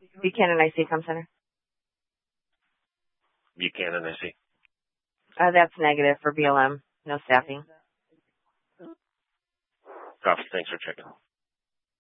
Buchanan IC Com Center. Buchanan IC. That's negative for BLM. No staffing. Copy. Thanks for checking.